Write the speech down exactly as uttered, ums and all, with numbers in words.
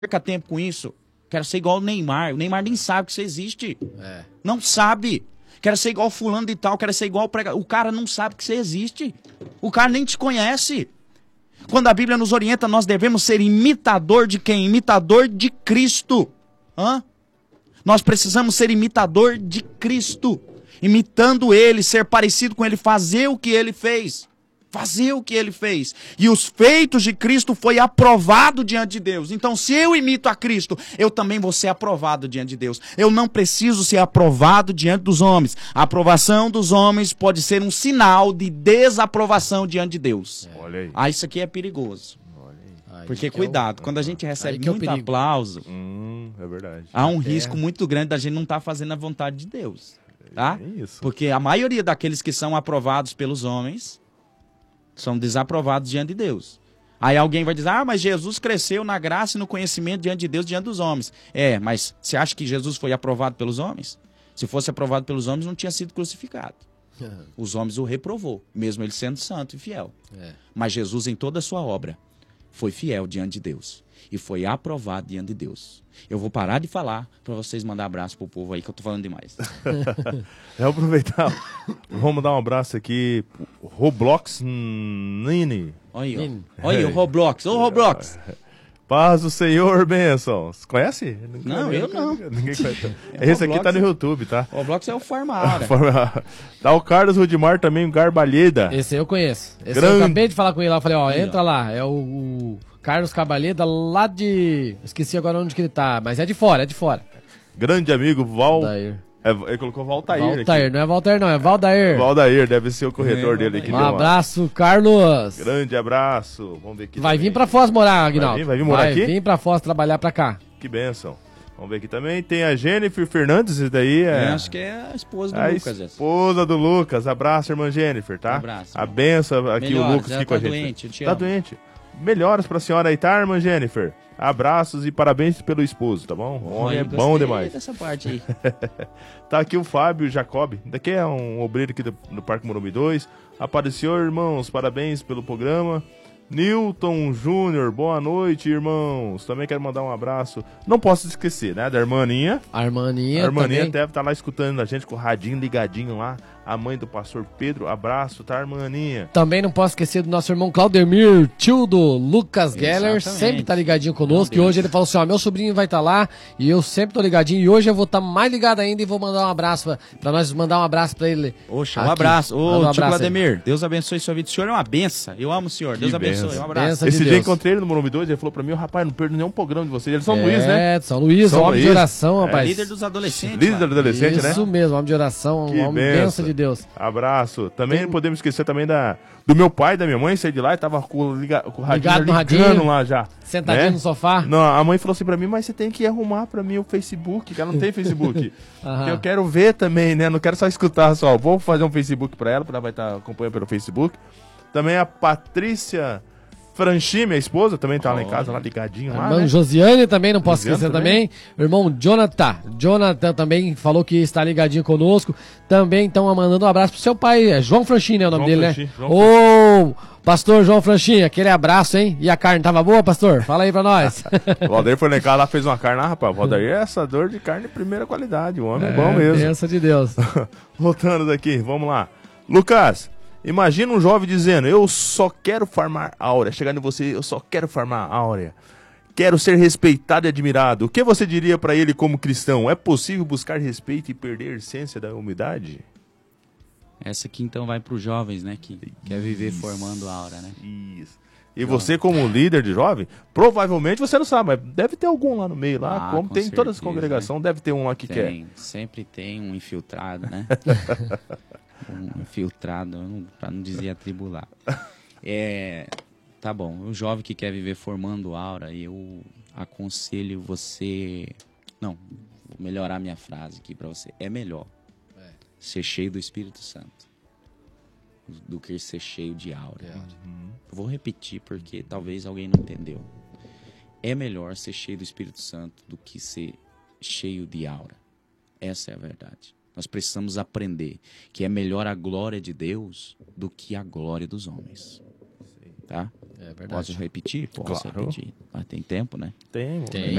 perca tempo com isso. Quero ser igual o Neymar. O Neymar nem sabe que isso existe. É. Não sabe. Quero ser igual fulano de tal, quero ser igual o pregador. O cara não sabe que isso existe. O cara nem te conhece. Quando a Bíblia nos orienta, nós devemos ser imitador de quem? Imitador de Cristo. Hã? Nós precisamos ser imitador de Cristo. Imitando Ele, ser parecido com Ele, fazer o que Ele fez. Fazer o que Ele fez. E os feitos de Cristo foi aprovado diante de Deus. Então, se eu imito a Cristo, eu também vou ser aprovado diante de Deus. Eu não preciso ser aprovado diante dos homens. A aprovação dos homens pode ser um sinal de desaprovação diante de Deus. É. Olha aí. Ah, isso aqui é perigoso. Aí Porque, que cuidado, é o... quando a gente recebe que é o muito perigo. aplauso, Hum, é verdade. há um É. risco muito grande da gente não estar fazendo a vontade de Deus. Tá? É isso. Porque a maioria daqueles que são aprovados pelos homens são desaprovados diante de Deus. Aí alguém vai dizer, ah, mas Jesus cresceu na graça e no conhecimento diante de Deus, diante dos homens. É, mas você acha que Jesus foi aprovado pelos homens? Se fosse aprovado pelos homens, não tinha sido crucificado. Os homens o reprovou, mesmo ele sendo santo e fiel. É. Mas Jesus, em toda a sua obra, foi fiel diante de Deus. E foi aprovado diante de Deus. Eu vou parar de falar para vocês mandar abraço pro povo aí, que eu tô falando demais. É aproveitar. Vamos dar um abraço aqui. Roblox Nini. Olha aí, Nini. ó. Olha aí, o Roblox. Ô, Roblox. Paz do Senhor, bênçãos. Conhece? Não, eu não. Ninguém conhece. É Esse aqui Roblox, tá no é- YouTube, tá? O Roblox é o Farmara. Tá o Carlos Rudimar também, o Garbalheda. Esse eu conheço. Esse Grande. eu acabei de falar com ele lá. Eu falei, ó, Aí, entra ó. lá. É o, o Carlos Cabaleda lá de... Esqueci agora onde que ele tá, mas é de fora, é de fora. Grande amigo Val. Valdair. É, ele colocou Valtair aqui. Valdair, não é Valdair não, é Valdair. Valdair, deve ser o corretor É, dele que Um deu uma- abraço, Carlos. Grande abraço. Vamos ver aqui. Vai também. vir pra Foz morar, Aguinaldo. vir? Vai vir morar Vai aqui? vir pra Foz trabalhar pra cá. Que bênção. Vamos ver aqui também. Tem a Jennifer Fernandes, esse daí é. Eu acho que é a esposa do a Lucas. essa. esposa do Lucas. Abraço, irmã Jennifer, tá? Um abraço. A benção aqui, Melhoras, o Lucas ela aqui com tá a gente. doente, eu te Tá amo. doente. Melhoras pra senhora aí, tá, irmã Jennifer? Abraços e parabéns pelo esposo, tá bom? O homem é Olha, bom gostei demais. dessa parte aí. Tá aqui o Fábio Jacob. Daqui é um obreiro aqui do, do Parque Morumbi dois. Apareceu, irmãos. Parabéns pelo programa. Newton Júnior, boa noite, irmãos. Também quero mandar um abraço. Não posso esquecer, né? Da irmaninha. A Armaninha A irmaninha também. deve estar lá escutando a gente com o radinho ligadinho lá. A mãe do pastor Pedro. Abraço, tá, irmaninha? Também não posso esquecer do nosso irmão Claudemir, tio do Lucas Geller, Exatamente. sempre tá ligadinho conosco. E Meu Deus. hoje ele falou assim, ó, meu sobrinho vai estar lá e eu sempre tô ligadinho. E hoje eu vou estar mais ligado ainda e vou mandar um abraço pra, pra nós mandar um abraço pra ele. Oxa, um aqui. abraço. Manda Ô, um tio abraço aí. Vladimir, Deus abençoe sua vida. O senhor é uma benção. Eu amo o senhor. Deus Que abençoe. benção. Um abraço. Benção de Esse dia Deus. encontrei ele no Morumbi dois. Ele falou pra mim, rapaz, não perdo nenhum programa de vocês. Eles são Luís, né? É, São Luís, São homem de Luís. oração, É, rapaz. Líder dos adolescentes. Líder lá. do adolescente, né? Isso mesmo, homem de oração, Que homem benção. benção de Deus. Abraço. Também não podemos esquecer também da, do meu pai e da minha mãe. Saí de lá e tava com, o liga, com o radinho Ligado no ligando radinho. lá já. Sentadinho né? no sofá. Não, a mãe falou assim pra mim, mas você tem que arrumar pra mim o Facebook, que ela não tem Facebook. Aham. Que eu quero ver também, né? Não quero só escutar só. Vou fazer um Facebook pra ela, pra ela vai estar acompanhando pelo Facebook. Também a Patrícia Franchi, minha esposa, também tá lá em casa, lá ligadinho A lá, irmã né? Josiane também, não posso Josiane esquecer também. também. O irmão Jonathan. Jonathan também falou que está ligadinho conosco. Também estão mandando um abraço pro seu pai. É João Franchin, né? O nome João dele, Franchin, né? João Ô, pastor João Franchin, aquele abraço, hein? E a carne tava boa, pastor? Fala aí pra nós. O Valdair foi lá em casa, lá fez uma carne lá, rapaz. O Valdair é assador de carne de primeira qualidade. O homem é, bom mesmo. Benção de Deus. Voltando daqui, vamos lá. Lucas, imagina um jovem dizendo, eu só quero farmar áurea. Chegando em você, eu só quero farmar áurea. Quero ser respeitado e admirado. O que você diria pra ele como cristão? É possível buscar respeito e perder a essência da humildade? Essa aqui então vai pros jovens, né? Que quer viver formando a aura, né? Isso. E você como líder de jovem, provavelmente você não sabe, mas deve ter algum lá no meio, lá, Ah, como com tem em todas as certeza, congregações, deve ter um lá que quer. Tem, sempre tem um infiltrado, né? um infiltrado, não- pra não dizer atribulado. É, tá bom, o jovem que quer viver formando aura, eu aconselho você... Não, vou melhorar minha frase aqui pra você. É melhor ser cheio do Espírito Santo do que ser cheio de aura. Eu vou repetir porque talvez alguém não entendeu. É melhor ser cheio do Espírito Santo do que ser cheio de aura. Essa é a verdade. Nós precisamos aprender que é melhor a glória de Deus do que a glória dos homens. tá? É verdade. Posso repetir? Posso Claro. repetir. Mas tem tempo, né? Tem, Tem.